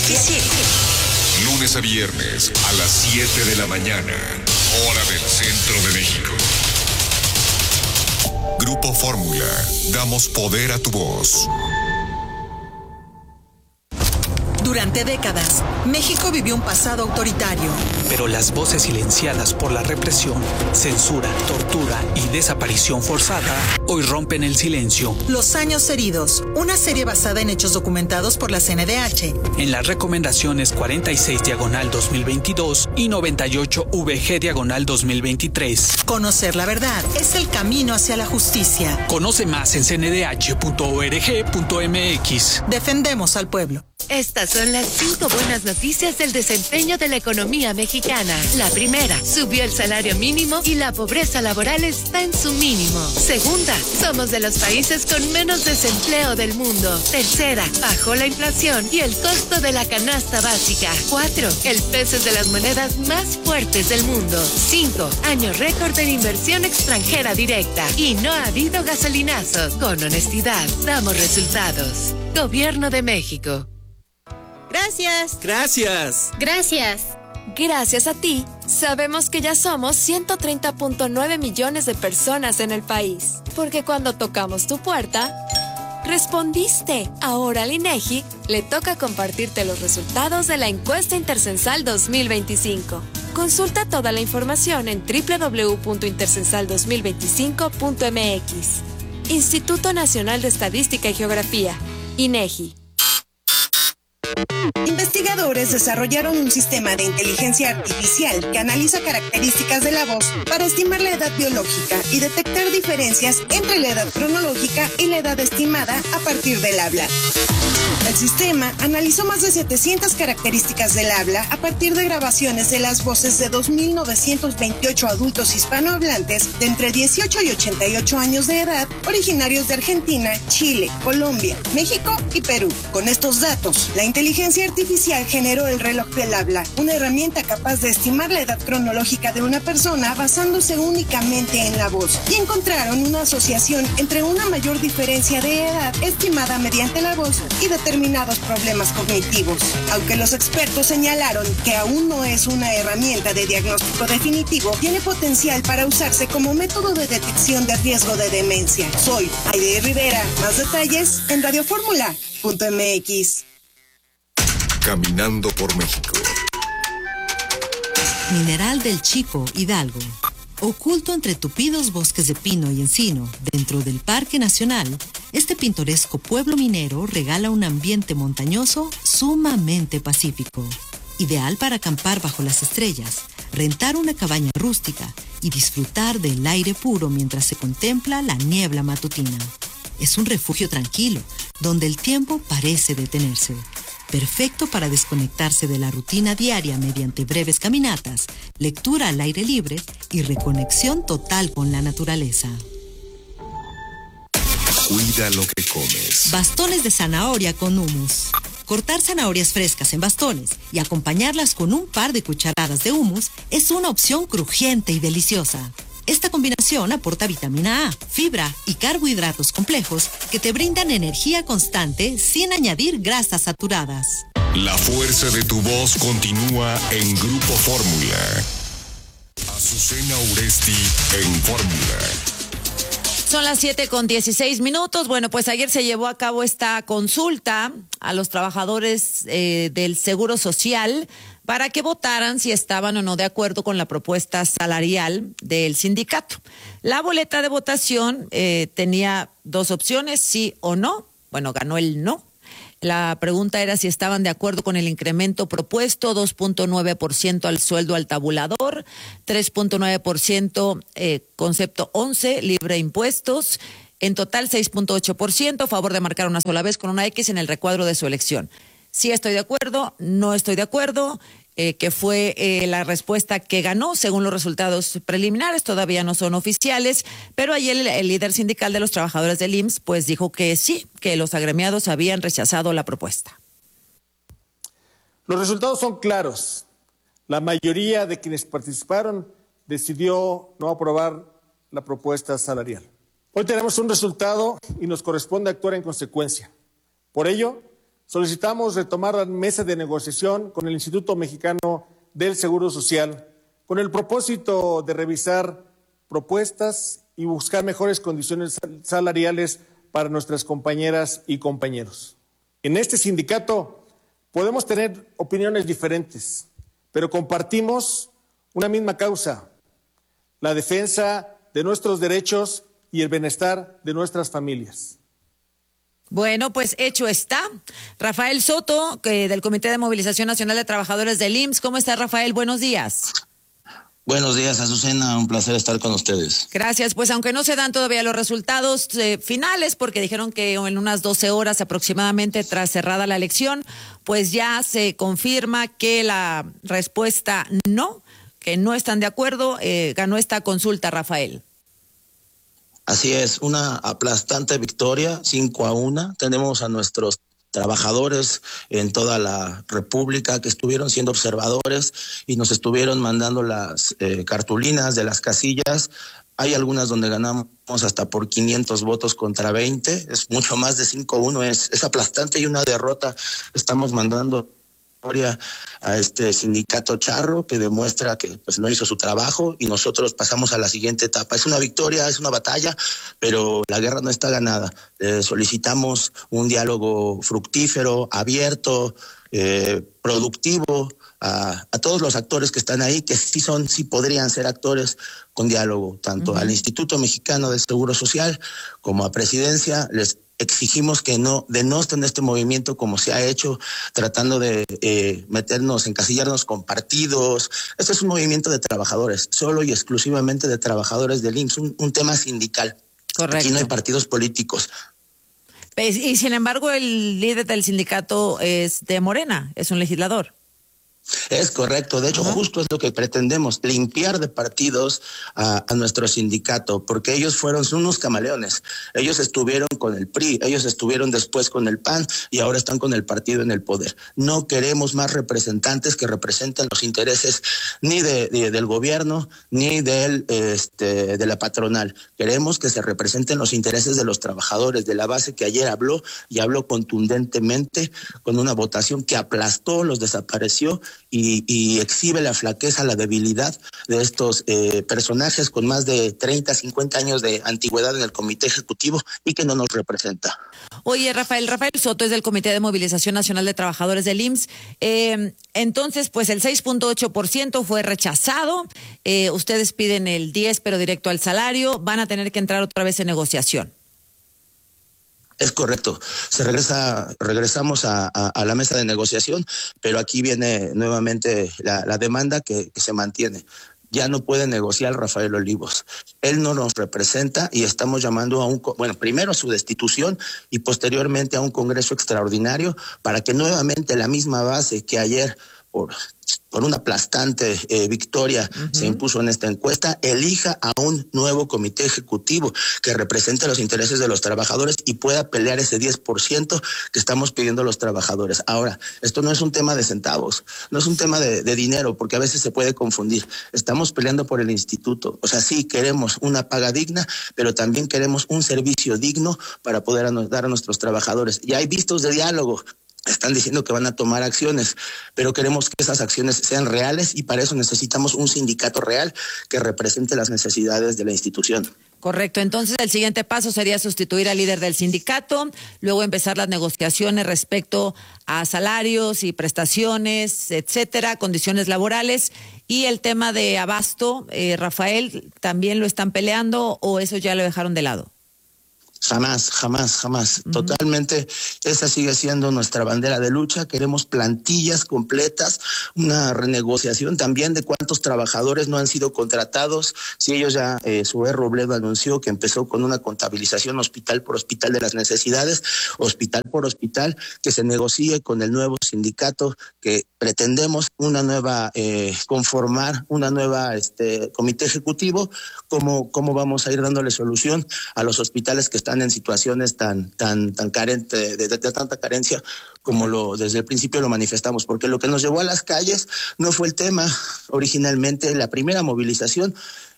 97. Lunes a viernes a las 7 de la mañana, hora del centro de México. Grupo Fórmula, damos poder a tu voz. Durante décadas, México vivió un pasado autoritario. Pero las voces silenciadas por la represión, censura, tortura y desaparición forzada hoy rompen el silencio. Los años heridos, una serie basada en hechos documentados por la CNDH. En las recomendaciones 46/2022 y 98/VG/2023. Conocer la verdad es el camino hacia la justicia. Conoce más en cndh.org.mx. Defendemos al pueblo. Estas son las 5 buenas noticias del desempeño de la economía mexicana. La primera, subió el salario mínimo y la pobreza laboral está en su mínimo. Segunda, somos de los países con menos desempleo del mundo. Tercera, bajó la inflación y el costo de la canasta básica. 4, el peso es de las monedas más fuertes del mundo. 5, año récord en inversión extranjera directa. Y no ha habido gasolinazos. Con honestidad, damos resultados. Gobierno de México. Gracias. Gracias. Gracias. Gracias a ti, sabemos que ya somos 130.9 millones de personas en el país. Porque cuando tocamos tu puerta, respondiste. Ahora al INEGI le toca compartirte los resultados de la encuesta intercensal 2025. Consulta toda la información en www.intercensal2025.mx. Instituto Nacional de Estadística y Geografía, INEGI. Investigadores desarrollaron un sistema de inteligencia artificial que analiza características de la voz para estimar la edad biológica y detectar diferencias entre la edad cronológica y la edad estimada a partir del habla. El sistema analizó más de 700 características del habla a partir de grabaciones de las voces de 2.928 adultos hispanohablantes de entre 18 y 88 años de edad, originarios de Argentina, Chile, Colombia, México y Perú. Con estos datos, la inteligencia artificial generó el reloj del habla, una herramienta capaz de estimar la edad cronológica de una persona basándose únicamente en la voz, y encontraron una asociación entre una mayor diferencia de edad estimada mediante la voz y determinados problemas cognitivos. Aunque los expertos señalaron que aún no es una herramienta de diagnóstico definitivo, tiene potencial para usarse como método de detección de riesgo de demencia. Soy Aide Rivera. Más detalles en radioformula.mx. Caminando por México. Mineral del Chico, Hidalgo. Oculto entre tupidos bosques de pino y encino, dentro del Parque Nacional, este pintoresco pueblo minero regala un ambiente montañoso sumamente pacífico. Ideal para acampar bajo las estrellas, rentar una cabaña rústica y disfrutar del aire puro mientras se contempla la niebla matutina. Es un refugio tranquilo, donde el tiempo parece detenerse. Perfecto para desconectarse de la rutina diaria mediante breves caminatas, lectura al aire libre y reconexión total con la naturaleza. Cuida lo que comes. Bastones de zanahoria con hummus. Cortar zanahorias frescas en bastones y acompañarlas con un par de cucharadas de hummus es una opción crujiente y deliciosa. Esta combinación aporta vitamina A, fibra y carbohidratos complejos que te brindan energía constante sin añadir grasas saturadas. La fuerza de tu voz continúa en Grupo Fórmula. Azucena Uresti en Fórmula. Son las 7:16. Bueno, pues ayer se llevó a cabo esta consulta a los trabajadores del Seguro Social para que votaran si estaban o no de acuerdo con la propuesta salarial del sindicato. La boleta de votación tenía dos opciones, sí o no. Bueno, ganó el no. La pregunta era si estaban de acuerdo con el incremento propuesto, 2.9% al sueldo al tabulador, 3.9% concepto 11, libre de impuestos, en total 6.8%, a favor de marcar una sola vez con una X en el recuadro de su elección. Sí estoy de acuerdo, no estoy de acuerdo, que fue la respuesta que ganó según los resultados preliminares, todavía no son oficiales, pero ayer el líder sindical de los trabajadores del IMSS pues dijo que sí, que los agremiados habían rechazado la propuesta. Los resultados son claros. La mayoría de quienes participaron decidió no aprobar la propuesta salarial. Hoy tenemos un resultado y nos corresponde actuar en consecuencia. Por ello, solicitamos retomar la mesa de negociación con el Instituto Mexicano del Seguro Social con el propósito de revisar propuestas y buscar mejores condiciones salariales para nuestras compañeras y compañeros. En este sindicato podemos tener opiniones diferentes, pero compartimos una misma causa, la defensa de nuestros derechos y el bienestar de nuestras familias. Bueno, pues hecho está. Rafael Soto, del Comité de Movilización Nacional de Trabajadores del IMSS. ¿Cómo está, Rafael? Buenos días. Buenos días, Azucena. Un placer estar con ustedes. Gracias. Pues aunque no se dan todavía los resultados finales, porque dijeron que en unas 12 horas aproximadamente tras cerrada la elección, pues ya se confirma que la respuesta no, que no están de acuerdo, ganó esta consulta, Rafael. Así es, una aplastante victoria, 5-1. Tenemos a nuestros trabajadores en toda la República que estuvieron siendo observadores y nos estuvieron mandando las cartulinas de las casillas. Hay algunas donde ganamos hasta por 500 votos contra 20, es mucho más de 5-1, es aplastante y una derrota. Estamos mandando a este sindicato charro que demuestra que pues no hizo su trabajo y nosotros pasamos a la siguiente etapa. Es una victoria, es una batalla, pero la guerra no está ganada. Solicitamos un diálogo fructífero, abierto, productivo a todos los actores que están ahí, que sí podrían ser actores con diálogo, tanto al Instituto Mexicano del Seguro Social como a Presidencia. Les exigimos que no denosten este movimiento como se ha hecho, tratando de encasillarnos con partidos. Este es un movimiento de trabajadores, solo y exclusivamente de trabajadores del IMSS, un tema sindical. Correcto. Aquí no hay partidos políticos. Y sin embargo, el líder del sindicato es de Morena, es un legislador. Es correcto, de hecho justo es lo que pretendemos, limpiar de partidos a nuestro sindicato, porque ellos son unos camaleones. Ellos estuvieron con el PRI, ellos estuvieron después con el PAN y ahora están con el partido en el poder. No queremos más representantes que representen los intereses ni del gobierno ni de la patronal. Queremos que se representen los intereses de los trabajadores, de la base que ayer habló y habló contundentemente con una votación que aplastó, los desapareció y exhibe la flaqueza, la debilidad de estos personajes con más de 30, 50 años de antigüedad en el Comité Ejecutivo y que no nos representa. Oye, Rafael Soto es del Comité de Movilización Nacional de Trabajadores del IMSS. Entonces, pues el 6.8% fue rechazado. Ustedes piden el 10%, pero directo al salario. Van a tener que entrar otra vez en negociación. Es correcto. Regresamos a la mesa de negociación, pero aquí viene nuevamente la demanda que se mantiene. Ya no puede negociar Rafael Olivos. Él no nos representa y estamos llamando primero a su destitución y posteriormente a un congreso extraordinario para que nuevamente la misma base que ayer por una aplastante victoria se impuso en esta encuesta, elija a un nuevo comité ejecutivo que represente los intereses de los trabajadores y pueda pelear ese 10% que estamos pidiendo los trabajadores. Ahora, esto no es un tema de centavos, no es un tema de dinero, porque a veces se puede confundir. Estamos peleando por el instituto. O sea, sí, queremos una paga digna, pero también queremos un servicio digno para poder dar a nuestros trabajadores. Y hay vistos de diálogo. Están diciendo que van a tomar acciones, pero queremos que esas acciones sean reales y para eso necesitamos un sindicato real que represente las necesidades de la institución. Correcto. Entonces, el siguiente paso sería sustituir al líder del sindicato, luego empezar las negociaciones respecto a salarios y prestaciones, etcétera, condiciones laborales. Y el tema de abasto, Rafael, ¿también lo están peleando o eso ya lo dejaron de lado? Jamás. Totalmente, esa sigue siendo nuestra bandera de lucha. Queremos plantillas completas, una renegociación también de cuántos trabajadores no han sido contratados. Si ellos ya, Zoé Robledo anunció que empezó con una contabilización hospital por hospital de las necesidades, hospital por hospital, que se negocie con el nuevo sindicato, que pretendemos una nueva, conformar una nueva comité ejecutivo. ¿Cómo vamos a ir dándole solución a los hospitales que están en situaciones tan carentes, de tanta carencia como desde el principio lo manifestamos? Porque lo que nos llevó a las calles no fue el tema originalmente. La primera movilización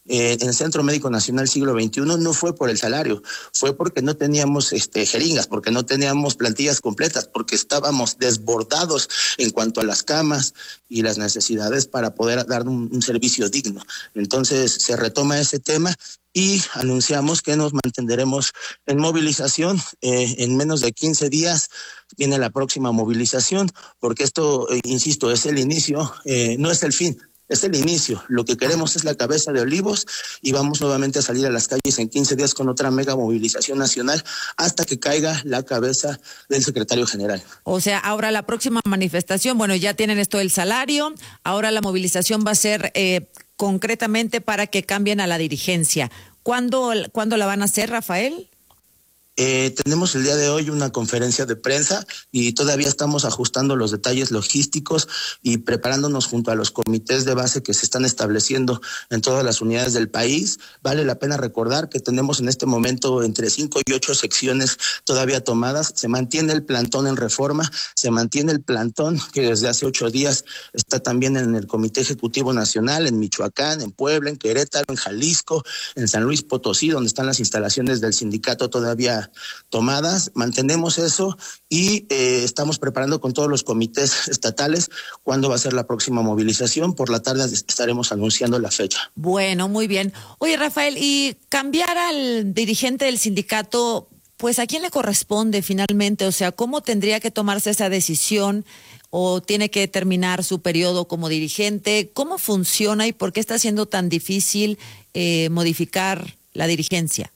en el Centro Médico Nacional Siglo XXI no fue por el salario, fue porque no teníamos jeringas, porque no teníamos plantillas completas, porque estábamos desbordados en cuanto a las camas y las necesidades para poder dar un servicio digno. Entonces se retoma ese tema y anunciamos que nos mantendremos en movilización. En menos de 15 días viene la próxima movilización, porque esto, insisto, es el inicio, no es el fin. Es el inicio. Lo que queremos es la cabeza de Olivos y vamos nuevamente a salir a las calles en 15 días con otra mega movilización nacional hasta que caiga la cabeza del secretario general. O sea, ahora la próxima manifestación, bueno, ya tienen esto del salario, ahora la movilización va a ser concretamente para que cambien a la dirigencia. ¿Cuándo la van a hacer, Rafael? Tenemos el día de hoy una conferencia de prensa y todavía estamos ajustando los detalles logísticos y preparándonos junto a los comités de base que se están estableciendo en todas las unidades del país. Vale la pena recordar que tenemos en este momento entre 5 y 8 secciones todavía tomadas. Se mantiene el plantón en Reforma, se mantiene el plantón que desde hace 8 días está también en el Comité Ejecutivo Nacional, en Michoacán, en Puebla, en Querétaro, en Jalisco, en San Luis Potosí, donde están las instalaciones del sindicato todavía tomadas. Mantenemos eso y estamos preparando con todos los comités estatales cuándo va a ser la próxima movilización. Por la tarde estaremos anunciando la fecha. Bueno, muy bien. Oye, Rafael, y cambiar al dirigente del sindicato, pues ¿a quién le corresponde finalmente? O sea, ¿cómo tendría que tomarse esa decisión? ¿O tiene que terminar su periodo como dirigente? ¿Cómo funciona y por qué está siendo tan difícil modificar la dirigencia?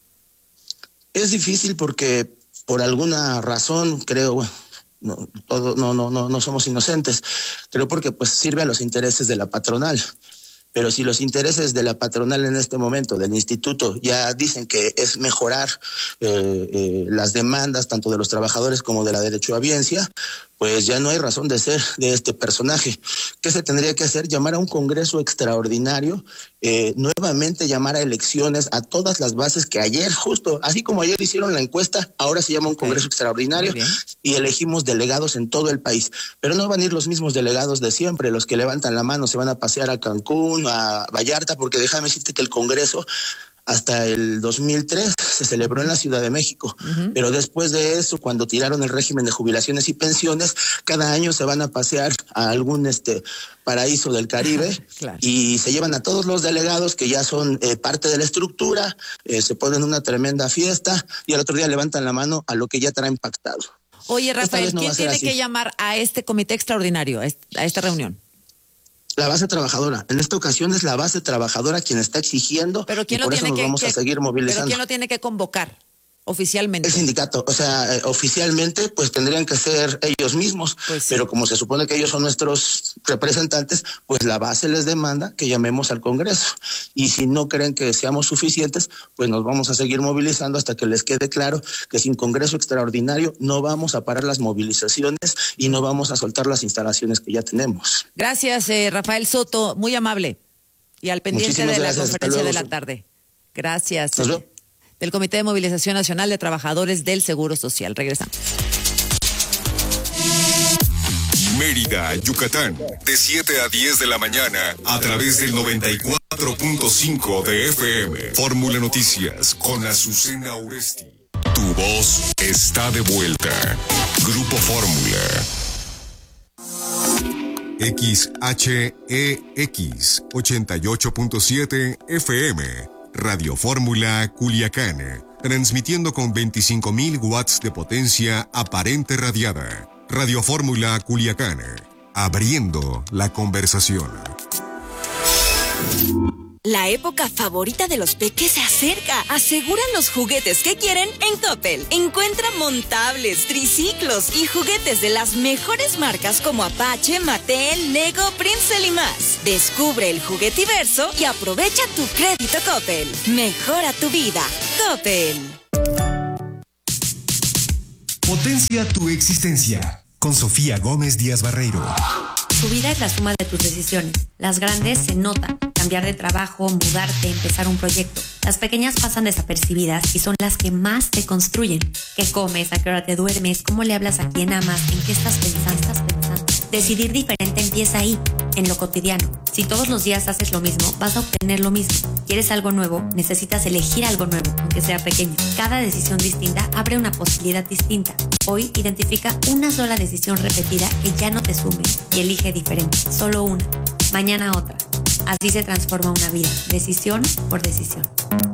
Es difícil porque por alguna razón, creo, no somos inocentes, creo porque pues sirve a los intereses de la patronal. Pero si los intereses de la patronal en este momento, del instituto, ya dicen que es mejorar las demandas tanto de los trabajadores como de la derechohabiencia, pues ya no hay razón de ser de este personaje. ¿Qué se tendría que hacer? Llamar a un congreso extraordinario, nuevamente llamar a elecciones a todas las bases que ayer, justo, así como ayer hicieron la encuesta, ahora se llama un congreso extraordinario y elegimos delegados en todo el país. Pero no van a ir los mismos delegados de siempre, los que levantan la mano se van a pasear a Cancún, a Vallarta, porque déjame decirte que el congreso hasta el 2003 se celebró en la Ciudad de México, pero después de eso, cuando tiraron el régimen de jubilaciones y pensiones, cada año se van a pasear a algún paraíso del Caribe y se llevan a todos los delegados que ya son parte de la estructura, se ponen una tremenda fiesta y al otro día levantan la mano a lo que ya traen pactado. Oye, Rafael, ¿quién tiene que llamar a este comité extraordinario, a esta reunión? La base trabajadora. En esta ocasión es la base trabajadora quien está exigiendo, pero ¿quién y por eso nos vamos a seguir movilizando. ¿Pero quién lo tiene que convocar oficialmente? El sindicato. O sea, oficialmente pues tendrían que ser ellos mismos, pues sí. Pero como se supone que ellos son nuestros representantes, pues la base les demanda que llamemos al Congreso. Y si no creen que seamos suficientes, pues nos vamos a seguir movilizando hasta que les quede claro que sin Congreso extraordinario no vamos a parar las movilizaciones y no vamos a soltar las instalaciones que ya tenemos. Gracias, Rafael Soto, muy amable. Y al pendiente de la conferencia de la tarde. Gracias. Del Comité de Movilización Nacional de Trabajadores del Seguro Social. Regresamos. Mérida, Yucatán, de 7 a 10 de la mañana, a través del 94.5 de FM. Fórmula Noticias, con Azucena Uresti. Tu voz está de vuelta. Grupo Fórmula. XHEX 88.7 FM. Radio Fórmula Culiacán, transmitiendo con 25,000 watts de potencia aparente radiada. Radio Fórmula Culiacán, abriendo la conversación. La época favorita de los peques se acerca. Aseguran los juguetes que quieren en Coppel. Encuentra montables, triciclos y juguetes de las mejores marcas como Apache, Mattel, Lego, Princeton y más. Descubre el juguetiverso y aprovecha tu crédito Coppel. Mejora tu vida. Coppel. Potencia tu existencia. Con Sofía Gómez Díaz Barreiro. Tu vida es la suma de tus decisiones. Las grandes se notan. Cambiar de trabajo, mudarte, empezar un proyecto. Las pequeñas pasan desapercibidas y son las que más te construyen. ¿Qué comes? ¿A qué hora te duermes? ¿Cómo le hablas a quien amas? ¿En qué estás pensando? Decidir diferente empieza ahí, en lo cotidiano. Si todos los días haces lo mismo, vas a obtener lo mismo. ¿Quieres algo nuevo? Necesitas elegir algo nuevo, aunque sea pequeño. Cada decisión distinta abre una posibilidad distinta. Hoy identifica una sola decisión repetida que ya no te sume y elige diferente. Solo una. Mañana otra. Así se transforma una vida, decisión por decisión.